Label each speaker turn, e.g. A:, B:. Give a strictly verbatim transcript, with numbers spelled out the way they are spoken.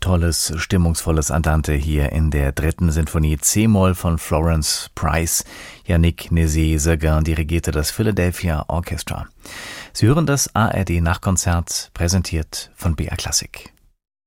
A: tolles, stimmungsvolles Andante hier in der dritten Sinfonie C-Moll von Florence Price. Yannick Nézet-Séguin dirigierte das Philadelphia Orchestra. Sie hören das A R D Nachkonzert, präsentiert von B R Klassik.